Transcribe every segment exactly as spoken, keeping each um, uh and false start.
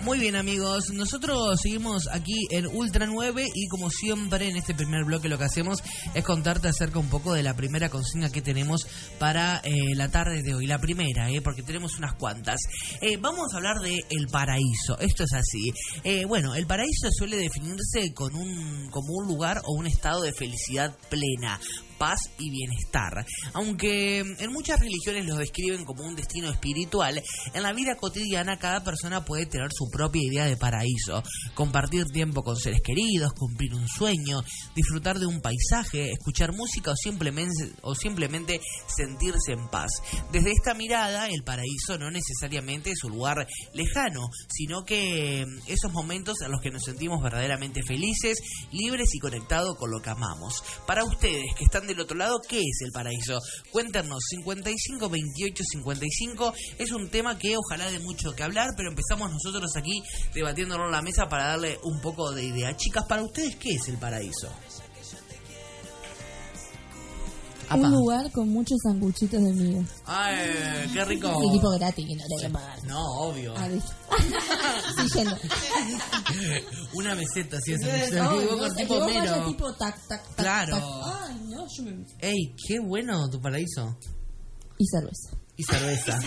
Muy bien, amigos, nosotros seguimos aquí en Ultra nueve y como siempre en este primer bloque lo que hacemos es contarte acerca un poco de la primera consigna que tenemos para eh, la tarde de hoy. La primera, eh, porque tenemos unas cuantas. Eh, vamos a hablar de el paraíso. Esto es así. Eh, bueno, el paraíso suele definirse con un, como un lugar o un estado de felicidad plena, paz y bienestar. Aunque en muchas religiones lo describen como un destino espiritual, en la vida cotidiana cada persona puede tener su propia idea de paraíso. Compartir tiempo con seres queridos, cumplir un sueño, disfrutar de un paisaje, escuchar música o simplemente, o simplemente sentirse en paz. Desde esta mirada, el paraíso no necesariamente es un lugar lejano, sino que esos momentos en los que nos sentimos verdaderamente felices, libres y conectados con lo que amamos. Para ustedes que están del otro lado, ¿qué es el paraíso? Cuéntanos. Cincuenta y cinco veintiocho cincuenta y cinco es un tema que ojalá dé mucho que hablar, pero empezamos nosotros aquí debatiéndolo en la mesa para darle un poco de idea. Chicas, para ustedes, ¿qué es el paraíso? Un Apa. lugar con muchos sanguchitos de miga. Ay, qué rico. Y tipo gratis, que no te que pagar. No, obvio. Ah, listo. Sí, lleno. Una meseta, sí, esa Ay, meseta. no, Con es tipo que vos mero. vayas tipo tac, tac, tac, Claro. tac. Ay, no, yo me... Ey, qué bueno tu paraíso. Y cerveza. Y cerveza.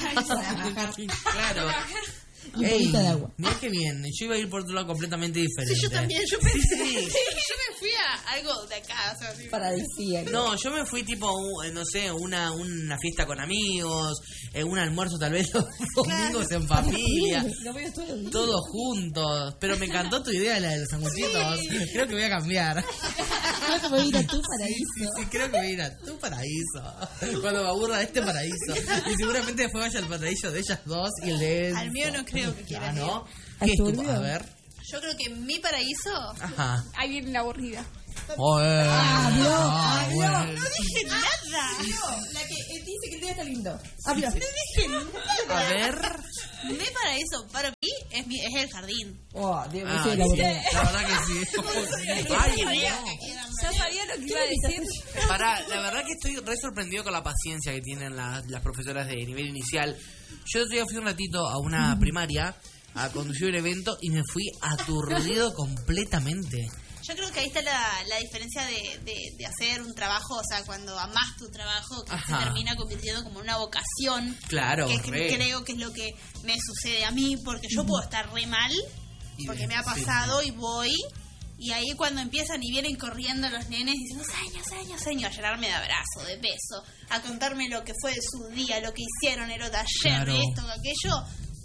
Claro. Y un Ey, poquito de agua. mirá qué bien. Yo iba a ir por otro lado completamente diferente. Sí, yo también, yo pensé. Sí. Yo me fui a algo de acá, o sea, así. Paradisíaco. No, yo me fui tipo, uh, no sé, una una fiesta con amigos, eh, un almuerzo tal vez los domingos en familia, Lo veo todos los días. todos juntos. Pero me encantó tu idea, la de los sanguchitos. Creo que voy a cambiar. Creo que voy a ir a tu Sí, paraíso. sí, sí, creo que voy a ir a tu paraíso. Cuando me aburra de este paraíso. Y seguramente después vaya al paraíso de ellas dos y el de él. Al mío no creo que Ah, quieran ir. ¿no? ¿Al ¿Qué es tu- turbio? A ver. Yo creo que mi paraíso. Ajá. Ahí viene la aburrida. Oh, eh. Habló, Ah, habló. bueno. No dije nada. La que eh, dice que el día está lindo. Habló. No dije nada. A ver. Mi paraíso para mí es, mi, es el jardín. Oh, Dios mío, Ah, sí, la sí, botella. la verdad que sí. Ay, no. Ya sabía lo que iba a decir. Pará, la verdad que estoy re sorprendido con la paciencia que tienen las, las profesoras de nivel inicial. Yo otro día fui un ratito a una primaria a conducir un evento y me fui aturdido completamente. Yo creo que ahí está la, la diferencia de, de, de hacer un trabajo, o sea, cuando amás tu trabajo, que Ajá. se termina convirtiendo como una vocación. Claro, que re. creo que es lo que me sucede a mí, porque yo puedo estar re mal, Y porque de- me ha sí, pasado y voy, y ahí cuando empiezan y vienen corriendo los nenes diciendo sueño, sueño, sueño, a llenarme de abrazo, de beso, a contarme lo que fue de su día, lo que hicieron el taller, Claro. esto, aquello.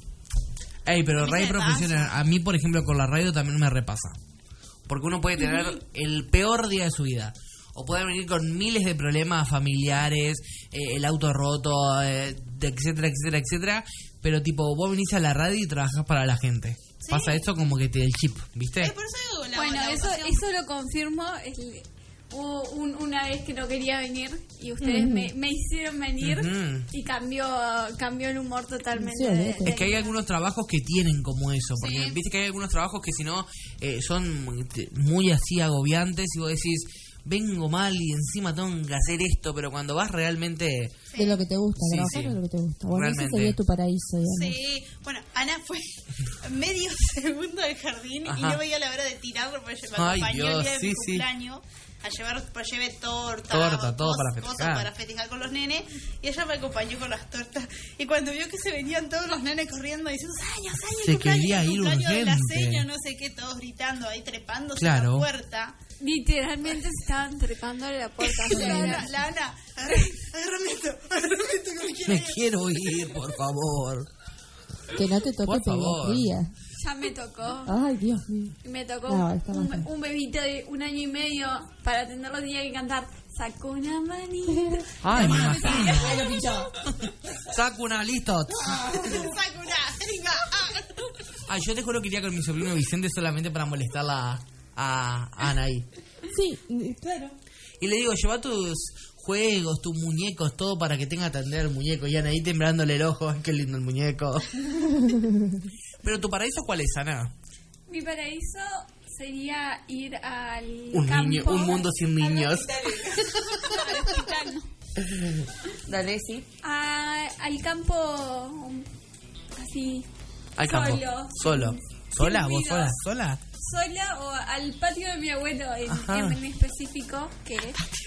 Ey, pero A mí re se me profesional. A mí, por ejemplo, con la radio también me repasa. Porque uno puede tener el peor día de su vida. O puede venir con miles de problemas familiares, eh, el auto roto, eh, etcétera, etcétera, etcétera. Pero tipo, vos venís a la radio y trabajás para la gente. Sí. Pasa esto como que te el chip, ¿viste? Es por eso digo, la, Bueno, la eso vocación. eso lo confirmo. Es- Hubo un- una vez que no quería venir y ustedes me, me hicieron venir Ujú. y cambió cambió el humor totalmente. Sí, olvídate. de- Es que hay algunos trabajos que tienen como eso, porque Sí. viste que hay algunos trabajos que si no eh, son muy así agobiantes y vos decís, vengo mal y encima tengo que hacer esto, pero cuando vas realmente... De lo que te gusta, Sí, trabajar sí. de lo que te gusta. Bueno, ese Realmente. sería tu paraíso, digamos. Sí, bueno, Ana fue medio segundo del jardín Ajá. y no veía la hora de tirarlo porque me Ay, acompañó Dios, el día de sí, mi sí. cumpleaños a llevar, pues llevé torta, Torta, todo cos- para cosas festejar. para festejar con los nenes y ella me acompañó con las tortas y cuando vio que se venían todos los nenes corriendo diciendo años, años, Se quería ir cumpleaños de la urgente. seña, no sé qué, todos gritando ahí trepándose Claro. a la puerta. Literalmente se estaban trepando a la puerta. La Ana, la Ana, agarrame agarrame esto, agarrame esto que me quiero Me ir. quiero ir, por favor. Que no te toque Por favor. pediatría. Ya me tocó. Ay, Dios mío. Me tocó No, está un, mal. un bebito de un año y medio para atenderlo tenía que cantar sacó una manita. Ay, me imagino. Ay, lo pinchó. Saco una, listo. Saco una jeringa. Ah. Ay, yo te juro que iría con mi sobrino Vicente solamente para molestarla a, a Anaí. Sí, claro. Y le digo, lleva tus juegos, tus muñecos, todo para que tenga que atender al muñeco. Y Anaí temblándole el ojo, ay, qué lindo el muñeco. Pero tu paraíso, ¿cuál es, Ana? Mi paraíso sería ir al Un campo. niño, un mundo sin niños. Al hospital, no. Dale, sí. A- al campo así Al campo. solo. Solo. ¿Sola? ¿Vos sola? ruidos. ¿Sola? Sola o al patio de mi abuelo en, Ajá. en específico, que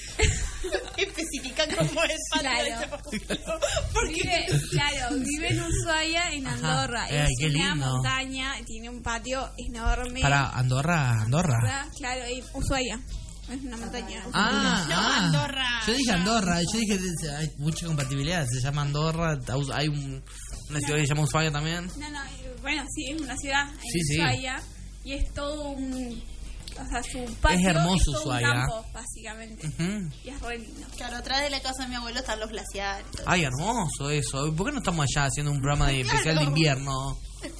Especifica cómo es patio de Claro. tu abuelo. Porque vive, claro, vive en Ushuaia, en Andorra. Ay, Es qué una lindo. montaña, tiene un patio enorme. Para Andorra, Andorra. ¿Verdad? Claro, y Ushuaia. Es una montaña. Ah, No, ah. Andorra. Yo dije Andorra, yo dije hay mucha compatibilidad, se llama Andorra, hay un, una ciudad que se llama Ushuaia también. No, no, eh, bueno, sí, es una ciudad en Sí, sí. Ushuaia y es todo un... O sea, su patio Es hermoso todo Ushuaia. un campo, básicamente. Ujú. Y es re lindo. Claro, atrás de la casa de mi abuelo están los glaciares. todo. Ay, hermoso eso. ¿Por qué no estamos allá haciendo un programa de especial de invierno?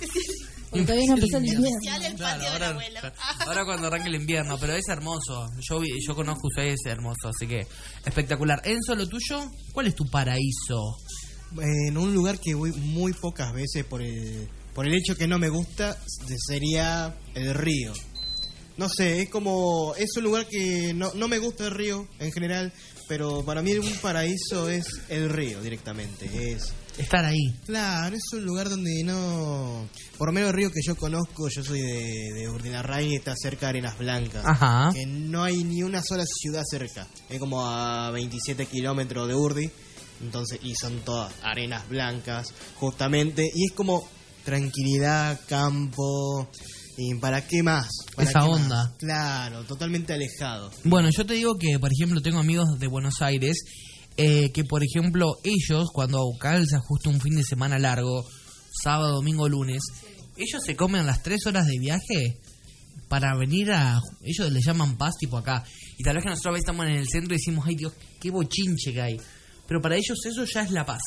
Porque todavía no empezó el invierno. Ya del Claro, patio del ahora, abuelo. ahora cuando arranque el invierno, pero es hermoso. Yo vi- yo conozco Ushuaia, es hermoso, así que espectacular. Enzo, lo tuyo, ¿cuál es tu paraíso? En un lugar que voy muy pocas veces por el, por el hecho que no me gusta, sería el río. No sé, es como, es un lugar que no, no me gusta el río en general, pero para mí un paraíso es el río directamente. Es, Estar ahí. claro, es un lugar donde no, por lo menos el río que yo conozco, yo soy de, de Urdinarrain y está cerca de Arenas Blancas. Ajá. Que no hay ni una sola ciudad cerca. Es como a veintisiete kilómetros de Urdi. Entonces, y son todas arenas blancas, justamente. Y es como tranquilidad, campo. ¿Y para qué más? ¿Para Esa qué onda. más? Claro, totalmente alejado. Bueno, yo te digo que, por ejemplo, tengo amigos de Buenos Aires eh, que, por ejemplo, ellos, cuando calza justo un fin de semana largo, sábado, domingo, lunes, ellos se comen las tres horas de viaje para venir a... Ellos le llaman paz, tipo acá. Y tal vez que nosotros a veces estamos en el centro y decimos, ay Dios, qué bochinche que hay. Pero para ellos eso ya es la paz.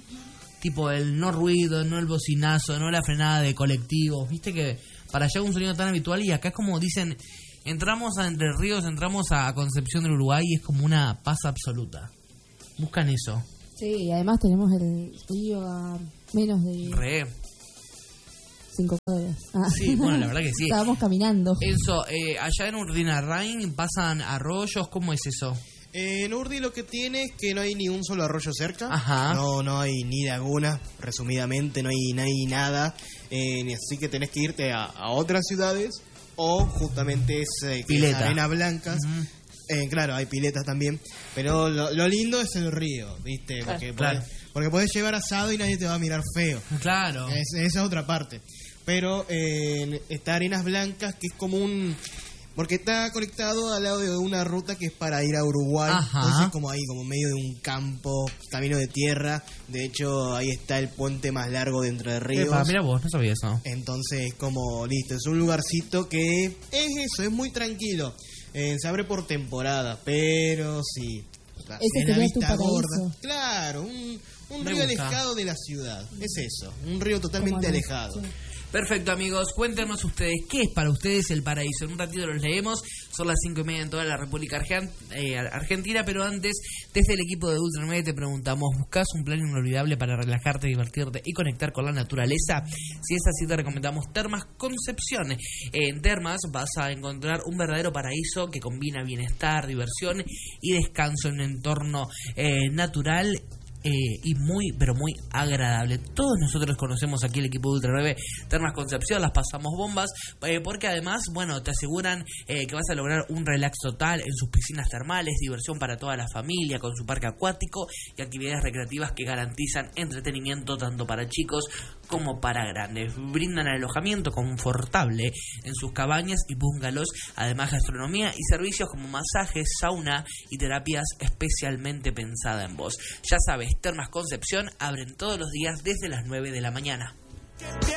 Tipo el no ruido, no el bocinazo, no la frenada de colectivos. Viste que para allá es un sonido tan habitual y acá es como dicen, entramos a Entre Ríos, entramos a Concepción del Uruguay y es como una paz absoluta. Buscan eso. Sí, y además tenemos el río a menos de Re. cinco cuadras. Ah. Sí, bueno, la verdad que sí. Estábamos caminando. Enzo, eh, allá en Urdinarrain pasan arroyos, ¿cómo es eso? En Urdi lo que tiene es que no hay ni un solo arroyo cerca. Ajá. No, no hay ni laguna, resumidamente, no hay, no hay nada. Eh, así que tenés que irte a, a otras ciudades o justamente es, eh, que es Pileta. arenas blancas. Ujú. Eh, claro, hay piletas también. Pero lo, lo lindo es el río, ¿viste? Porque, Claro. podés, porque podés llevar asado y nadie te va a mirar feo. Claro. Es- esa es otra parte. Pero eh, está Arenas Blancas, que es como un... Porque está conectado al lado de una ruta que es para ir a Uruguay. Ajá. Entonces como ahí, como medio de un campo, camino de tierra. De hecho, ahí está el puente más largo de Entre Ríos. Epa, mira vos, no sabía eso. Entonces, como listo, es un lugarcito que es eso, es muy tranquilo. Eh, se abre por temporada, pero sí. Ese en la sería tu vista paraíso. gorda. Claro, un, un Me río gusta. alejado de la ciudad. Es eso, un río totalmente Cómo no, alejado. sí. Perfecto, amigos. Cuéntenos ustedes, ¿qué es para ustedes el paraíso? En un ratito los leemos. Son las cinco y media en toda la República Argen- eh, Argentina, pero antes, desde el equipo de Ultra nueve te preguntamos, ¿buscas un plan inolvidable para relajarte, divertirte y conectar con la naturaleza? Si es así, te recomendamos Termas Concepción. En Termas vas a encontrar un verdadero paraíso que combina bienestar, diversión y descanso en un entorno eh, natural eh, y muy, pero muy agradable. Todos nosotros conocemos aquí el equipo de Ultra nueve Termas Concepción, las pasamos bombas, eh, porque además, bueno, te aseguran eh, que vas a lograr un relax total en sus piscinas termales, diversión para toda la familia, con su parque acuático y actividades recreativas que garantizan entretenimiento tanto para chicos como para grandes. Brindan alojamiento confortable en sus cabañas y bungalows, además gastronomía y servicios como masajes, sauna y terapias especialmente pensadas en vos. Ya sabes, Termas Concepción abren todos los días desde las nueve de la mañana.